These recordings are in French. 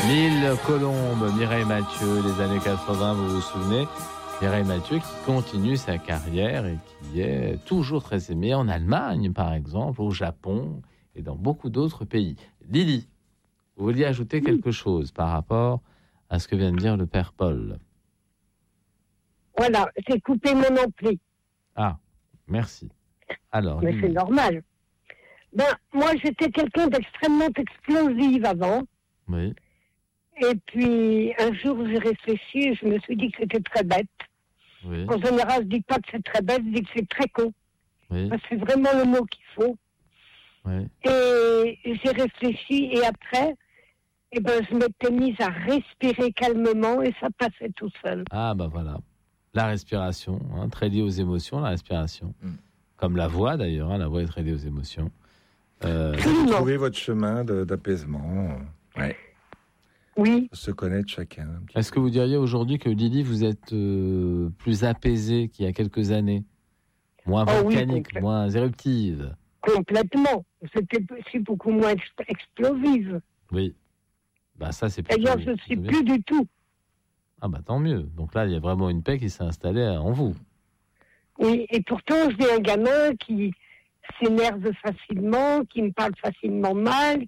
Mille colombes, Mireille Mathieu, les années 80, vous vous souvenez? Mireille Mathieu qui continue sa carrière et qui est toujours très aimée en Allemagne, par exemple, au Japon et dans beaucoup d'autres pays. Lily, vous vouliez ajouter quelque chose par rapport à ce que vient de dire le père Paul? Voilà, j'ai coupé mon ampli. Ah, merci. Alors, mais c'est normal. Moi, j'étais quelqu'un d'extrêmement explosif avant. Oui. Et puis, un jour, j'ai réfléchi et je me suis dit que c'était très bête. Oui. En général, je ne dis pas que c'est très bête, je dis que c'est très con. Oui. Parce que c'est vraiment le mot qu'il faut. Oui. Et j'ai réfléchi et après, je m'étais mise à respirer calmement et ça passait tout seul. Ah, voilà. La respiration, très liée aux émotions, la respiration. Comme la voix, d'ailleurs, la voix est très liée aux émotions. Vous trouvez votre chemin d'apaisement. Ouais. Oui. Se connaître chacun. Est-ce que vous diriez aujourd'hui que Lily, vous êtes plus apaisée qu'il y a quelques années? Moins volcanique, oui, moins éruptive? Complètement. Je suis beaucoup moins explosive. Oui. Ça, c'est plutôt... D'ailleurs, je ne suis plus du tout. Ah tant mieux. Donc là, il y a vraiment une paix qui s'est installée en vous. Oui, et pourtant, j'ai un gamin qui s'énerve facilement, qui me parle facilement mal.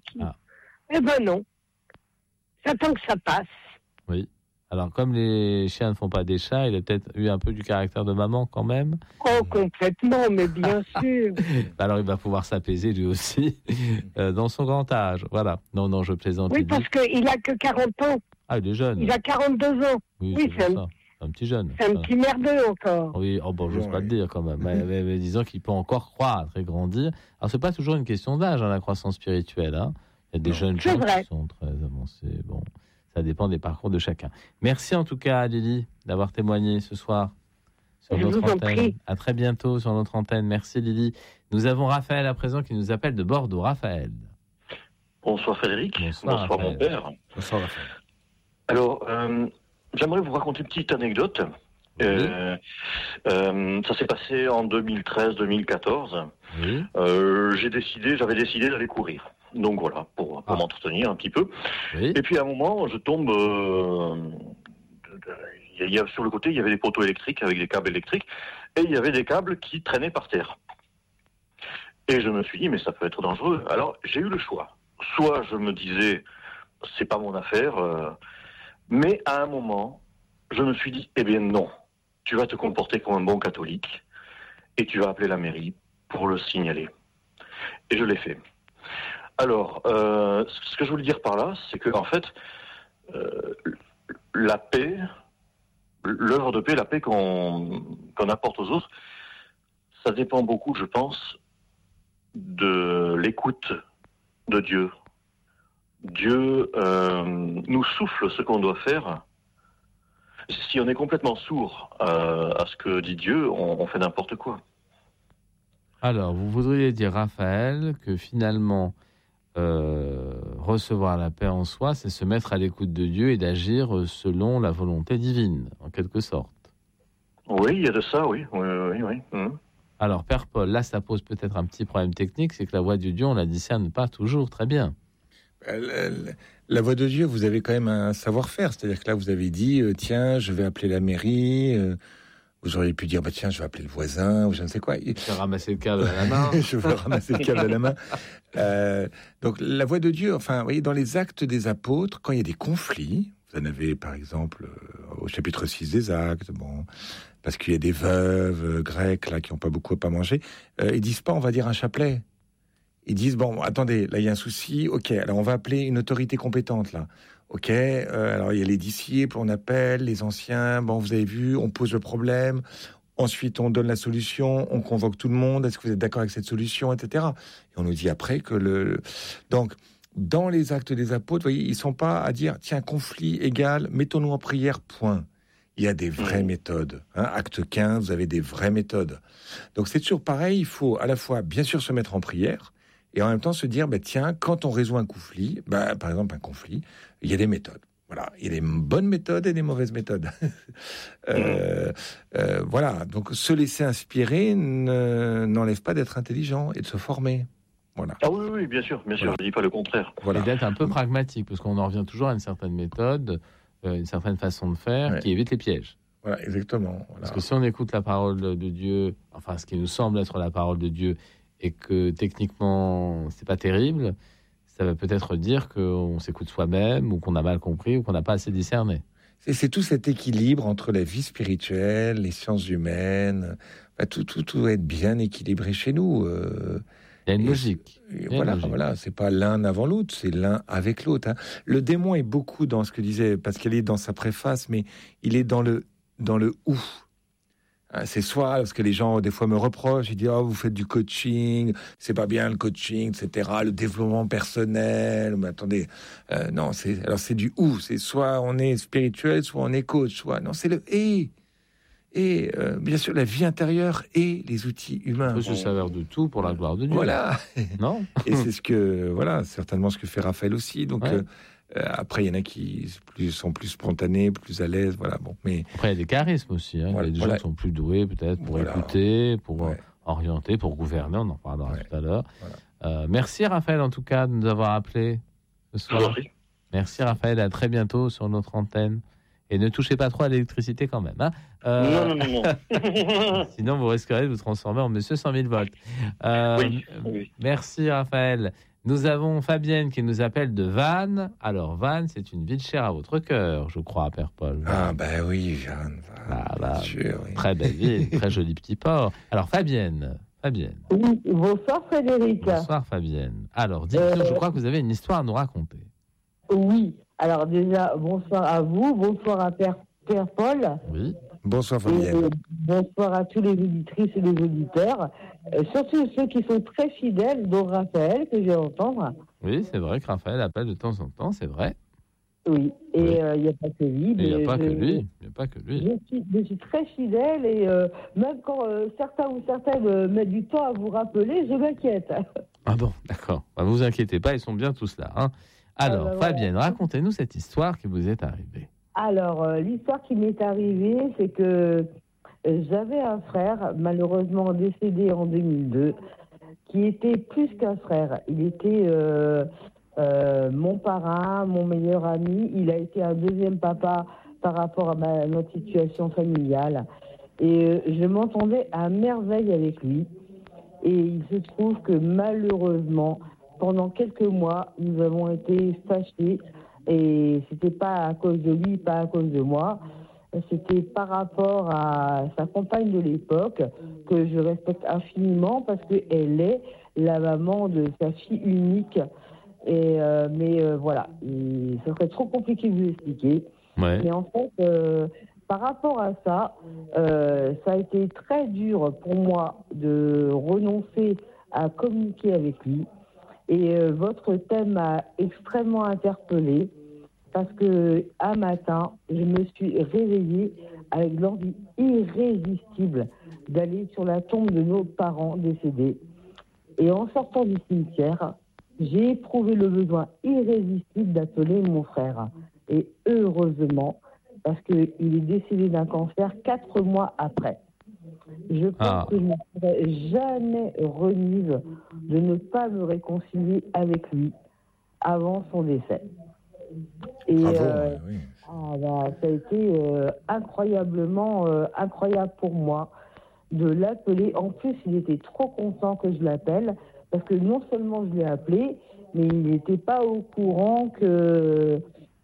Non. J'attends que ça passe. Oui. Alors, comme les chiens ne font pas des chats, il a peut-être eu un peu du caractère de maman quand même. Oh, complètement, mais bien sûr. Alors, il va pouvoir s'apaiser lui aussi dans son grand âge. Voilà. Non, je plaisante. Oui, parce qu'il n'a que 40 ans. Ah, il est jeune. Il a 42 ans. Oui, c'est un petit jeune. C'est un petit merdeux encore. Oui, j'ose pas le dire quand même. mais disons qu'il peut encore croître et grandir. Alors, c'est pas toujours une question d'âge, la croissance spirituelle. Il y a des jeunes gens qui sont très avancés. Bon, ça dépend des parcours de chacun. Merci en tout cas, Lily, d'avoir témoigné ce soir sur notre antenne. À très bientôt sur notre antenne. Merci, Lily. Nous avons Raphaël à présent qui nous appelle de Bordeaux. Raphaël. Bonsoir Frédéric. Bonsoir mon père. Bonsoir Raphaël. Alors, j'aimerais vous raconter une petite anecdote. Oui. Ça s'est passé en 2013-2014. Oui. J'avais décidé d'aller courir. Donc voilà, pour m'entretenir un petit peu. Oui. Et puis à un moment, je tombe... sur le côté, il y avait des poteaux électriques avec des câbles électriques. Et il y avait des câbles qui traînaient par terre. Et je me suis dit, mais ça peut être dangereux. Alors, j'ai eu le choix. Soit je me disais, c'est pas mon affaire... mais à un moment, je me suis dit, non, tu vas te comporter comme un bon catholique et tu vas appeler la mairie pour le signaler. Et je l'ai fait. Alors, ce que je voulais dire par là, c'est que en fait, la paix, l'œuvre de paix, la paix qu'on apporte aux autres, ça dépend beaucoup, je pense, de l'écoute de Dieu. Dieu nous souffle ce qu'on doit faire. Si on est complètement sourd à ce que dit Dieu, on fait n'importe quoi. Alors, vous voudriez dire, Raphaël, que finalement, recevoir la paix en soi, c'est se mettre à l'écoute de Dieu et d'agir selon la volonté divine, en quelque sorte. Oui, il y a de ça, oui. Alors, Père Paul, là, ça pose peut-être un petit problème technique, c'est que la voix de Dieu, on la discerne pas toujours très bien. La voix de Dieu, vous avez quand même un savoir-faire. C'est-à-dire que là, vous avez dit, tiens, je vais appeler la mairie. Vous auriez pu dire, tiens, je vais appeler le voisin, ou je ne sais quoi. Je vais ramasser le câble à la main. Je vais ramasser le câble à la main. Donc, la voix de Dieu, enfin, vous voyez, dans les actes des apôtres, quand il y a des conflits, vous en avez, par exemple, au chapitre 6 des actes, parce qu'il y a des veuves grecques, là, qui n'ont pas beaucoup à manger, ils disent pas, on va dire un chapelet. Ils disent, attendez, là, il y a un souci. OK, alors on va appeler une autorité compétente, là. OK, alors il y a les disciples, on appelle les anciens. Vous avez vu, on pose le problème. Ensuite, on donne la solution, on convoque tout le monde. Est-ce que vous êtes d'accord avec cette solution, etc. Et on nous dit après que Donc, dans les actes des apôtres, vous voyez, ils sont pas à dire, tiens, conflit égal, mettons-nous en prière, point. Il y a des vraies méthodes. Acte 15, vous avez des vraies méthodes. Donc, c'est toujours pareil. Il faut à la fois, bien sûr, se mettre en prière, et en même temps se dire, tiens, quand on résout un conflit, par exemple un conflit, il y a des méthodes. Voilà, il y a des bonnes méthodes et des mauvaises méthodes. Voilà, donc se laisser inspirer n'enlève pas d'être intelligent et de se former. Voilà. Ah oui, bien sûr, je ne dis pas le contraire. Voilà. Et d'être un peu pragmatique, parce qu'on en revient toujours à une certaine méthode, une certaine façon de faire qui évite les pièges. Voilà, exactement. Voilà. Parce que si on écoute la parole de Dieu, enfin ce qui nous semble être la parole de Dieu, et que techniquement c'est pas terrible, ça va peut-être dire qu'on s'écoute soi-même, ou qu'on a mal compris, ou qu'on n'a pas assez discerné. C'est tout cet équilibre entre la vie spirituelle, les sciences humaines, tout doit être bien équilibré chez nous. Il y a une logique. Voilà, c'est pas l'un avant l'autre, c'est l'un avec l'autre. Hein. Le démon est beaucoup dans ce que disait Pascal est dans sa préface, mais il est dans le où. C'est soit, parce que les gens des fois me reprochent, ils disent vous faites du coaching, c'est pas bien le coaching, etc. Le développement personnel. Mais attendez, non, c'est du où. C'est soit on est spirituel, soit on est coach, soit non, c'est le et. Et bien sûr, la vie intérieure et les outils humains. On peut se servir de tout pour la gloire de Dieu. Voilà. Non. Et c'est certainement ce que fait Raphaël aussi. Donc après, il y en a qui sont plus spontanés, plus à l'aise. Voilà. Bon, mais après, il y a des charismes aussi. Il y a des gens qui sont plus doués peut-être pour écouter, pour orienter, pour gouverner. On en parlera tout à l'heure. Voilà. Merci Raphaël en tout cas de nous avoir appelés ce soir. Merci Raphaël. À très bientôt sur notre antenne. Et ne touchez pas trop à l'électricité quand même. Hein. Non. Sinon, vous risquerez de vous transformer en monsieur 100 000 volts. Oui. Merci, Raphaël. Nous avons Fabienne qui nous appelle de Vannes. Alors, Vannes, c'est une ville chère à votre cœur, je crois, Père Paul. Ah, ben oui, Vannes. Bien sûr, oui. Très belle ville, très joli petit port. Alors, Fabienne. Oui, bonsoir Frédéric. Bonsoir, Fabienne. Alors, dites-nous, je crois que vous avez une histoire à nous raconter. Oui. Alors déjà, bonsoir à vous, bonsoir à Père Paul. Oui. Bonsoir Fabienne. Bonsoir à tous les auditrices et les auditeurs, surtout ceux qui sont très fidèles, dont Raphaël, que je vais entendre. Oui, c'est vrai que Raphaël appelle de temps en temps, c'est vrai. Oui, et il n'y a pas que lui. Il n'y a pas que lui. Je suis très fidèle et même quand certains ou certaines mettent du temps à vous rappeler, je m'inquiète. Ah bon, d'accord. Ne vous inquiétez pas, ils sont bien tous là. Hein. Alors, Fabienne, racontez-nous cette histoire qui vous est arrivée. Alors, l'histoire qui m'est arrivée, c'est que j'avais un frère, malheureusement décédé en 2002, qui était plus qu'un frère. Il était mon parrain, mon meilleur ami. Il a été un deuxième papa par rapport à notre situation familiale. Et je m'entendais à merveille avec lui. Et il se trouve que malheureusement, pendant quelques mois, nous avons été fâchés et c'était pas à cause de lui, pas à cause de moi. C'était par rapport à sa compagne de l'époque que je respecte infiniment parce qu'elle est la maman de sa fille unique. Et voilà, ce serait trop compliqué de vous expliquer. Ouais. Mais en fait, par rapport à ça, ça a été très dur pour moi de renoncer à communiquer avec lui. Et votre thème m'a extrêmement interpellée parce que un matin, je me suis réveillée avec l'envie irrésistible d'aller sur la tombe de nos parents décédés. Et en sortant du cimetière, j'ai éprouvé le besoin irrésistible d'appeler mon frère. Et heureusement, parce qu'il est décédé d'un cancer 4 mois après. Je pense que je ne serais jamais remise de ne pas me réconcilier avec lui avant son décès. Et ça a été incroyable pour moi de l'appeler. En plus, il était trop content que je l'appelle parce que non seulement je l'ai appelé, mais il n'était pas au courant que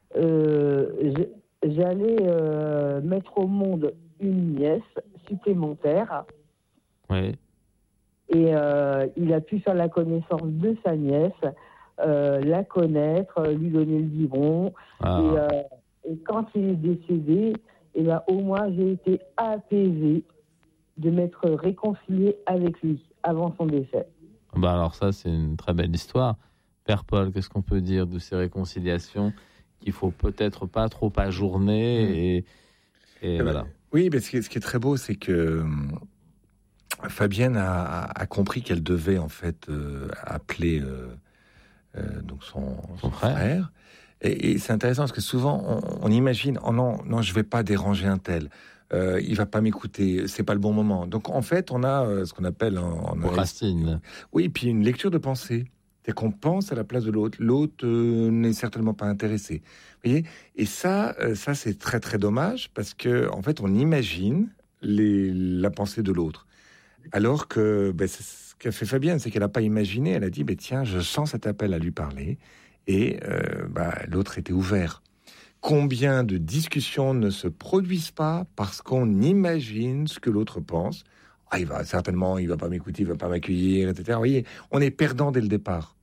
j'allais mettre au monde une nièce supplémentaire. Oui. Et il a pu faire la connaissance de sa nièce, la connaître, lui donner le biberon. Et quand il est décédé, au moins j'ai été apaisée de m'être réconciliée avec lui avant son décès. Alors ça, c'est une très belle histoire. Père Paul, qu'est-ce qu'on peut dire de ces réconciliations qu'il faut peut-être pas trop ajourner et voilà. Oui, mais ce qui est très beau, c'est que Fabienne a compris qu'elle devait en fait appeler donc son frère. Et c'est intéressant parce que souvent on imagine non, je vais pas déranger un tel. il va pas m'écouter, c'est pas le bon moment. Donc en fait, on a ce qu'on appelle procrastine. Oui, puis une lecture de pensée. C'est qu'on pense à la place de l'autre. L'autre n'est certainement pas intéressé. Vous voyez ? Et ça c'est très très dommage parce que en fait, on imagine la pensée de l'autre. Alors que c'est ce qu'a fait Fabienne, c'est qu'elle n'a pas imaginé. Elle a dit tiens, je sens cet appel à lui parler. Et l'autre était ouvert. Combien de discussions ne se produisent pas parce qu'on imagine ce que l'autre pense ? Il va pas m'écouter, il va pas m'accueillir, etc. Vous voyez, on est perdant dès le départ.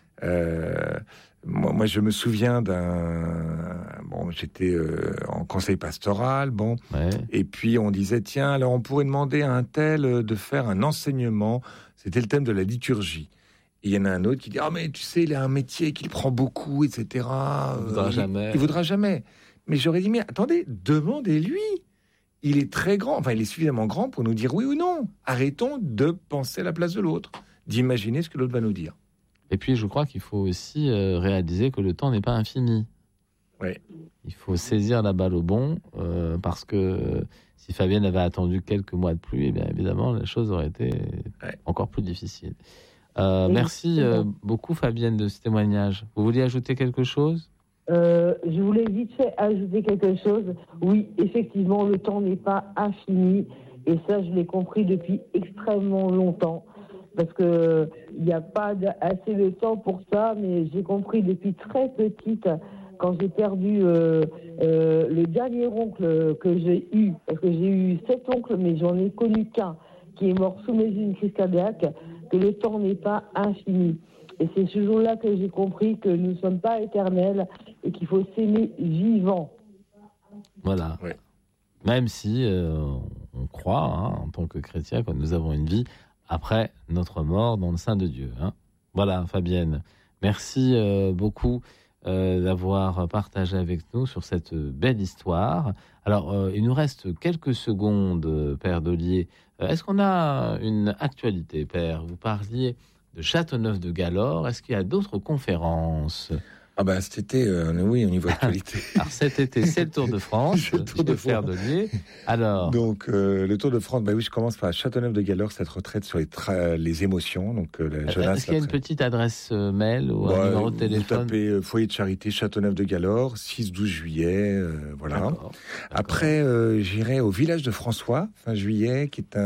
Moi, je me souviens j'étais en conseil pastoral, et puis on disait tiens, alors on pourrait demander à un tel de faire un enseignement. C'était le thème de la liturgie. Et il y en a un autre qui dit mais tu sais, il a un métier qu'il prend beaucoup, etc. Il voudra jamais. Mais j'aurais dit mais attendez, demandez-lui. Il est très grand, il est suffisamment grand pour nous dire oui ou non. Arrêtons de penser à la place de l'autre, d'imaginer ce que l'autre va nous dire. Et puis, je crois qu'il faut aussi réaliser que le temps n'est pas infini. Oui. Il faut saisir la balle au bon, parce que si Fabienne avait attendu quelques mois de plus, eh bien évidemment, la chose aurait été encore plus difficile. Merci beaucoup, Fabienne, de ce témoignage. Vous vouliez ajouter quelque chose ? Je voulais vite fait ajouter quelque chose. Oui, effectivement, le temps n'est pas infini. Et ça, je l'ai compris depuis extrêmement longtemps. Parce que il n'y a pas assez de temps pour ça. Mais j'ai compris depuis très petite, quand j'ai perdu le dernier oncle que j'ai eu. Parce que j'ai eu 7 oncles, mais j'en ai connu qu'un qui est mort sous mes yeux d'une crise cardiaque, que le temps n'est pas infini. Et c'est ce jour-là que j'ai compris que nous ne sommes pas éternels et qu'il faut s'aimer vivant. Voilà. Oui. Même si on croit, en tant que chrétien, que nous avons une vie après notre mort dans le sein de Dieu. Voilà, Fabienne. Merci beaucoup d'avoir partagé avec nous sur cette belle histoire. Alors, il nous reste quelques secondes, Père Dollier. Est-ce qu'on a une actualité, Père ? Vous parliez de Châteauneuf-de-Galor. Est-ce qu'il y a d'autres conférences ? Cet été, oui, au niveau actualité. Alors cet été, c'est le Tour de France. Le Tour de Père Dollier. Alors. Donc le Tour de France, oui, je commence par Châteauneuf-de-Galor, cette retraite sur les émotions. Donc la jeunesse. Est-ce qu'il y a une petite adresse mail ou un numéro de téléphone ? Vous tapez foyer de charité Châteauneuf-de-Galor, 6-12 juillet, voilà. D'accord. Après, j'irai au village de François, fin juillet, qui est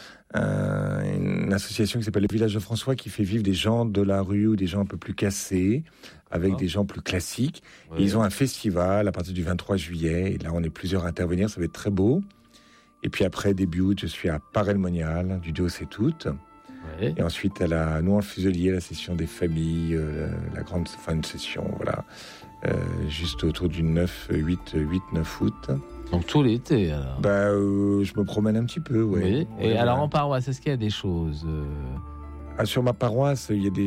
une association qui s'appelle le Village de François, qui fait vivre des gens de la rue ou des gens un peu plus cassés avec des gens plus classiques. Oui. Et ils ont un festival à partir du 23 juillet. Et là, on est plusieurs à intervenir. Ça va être très beau. Et puis après, début août, je suis à Paray-le-Monial, du Dieu c'est toutes. Oui. Et ensuite, à Nouan-le-Fuselier, la session des familles, la grande fin de session, voilà. Juste autour du 9 août. Donc tout l'été, alors. Je me promène un petit peu, oui. Et alors en paroisse, est-ce qu'il y a des choses sur ma paroisse, il y a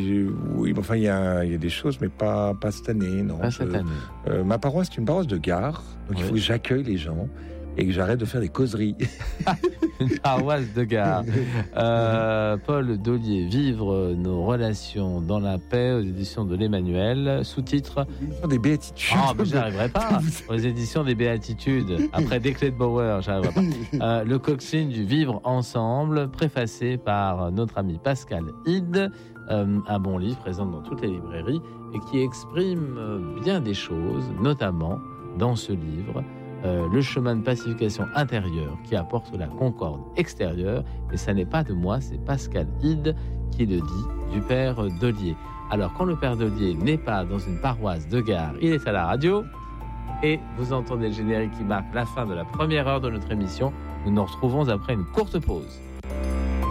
des choses, mais pas cette année, non. Pas cette année. Ma paroisse, c'est une paroisse de gare, donc il faut que j'accueille les gens et que j'arrête de faire des causeries. Une paroisse de gare. Paul Dollier, Vivre nos relations dans la paix, aux éditions de l'Emmanuel, sous-titre des Béatitudes. J'y arriverai pas. Aux éditions des Béatitudes. Après des clés de Bauer, j'y arriverai pas. Le coxine du Vivre ensemble, préfacé par notre ami Pascal Hide, un bon livre présent dans toutes les librairies et qui exprime bien des choses, notamment dans ce livre. Le chemin de pacification intérieure qui apporte la concorde extérieure. Et ça n'est pas de moi, c'est Pascal Hide qui le dit, du Père Dollier. Alors, quand le Père Dollier n'est pas dans une paroisse de gare, il est à la radio. Et vous entendez le générique qui marque la fin de la première heure de notre émission. Nous nous retrouvons après une courte pause.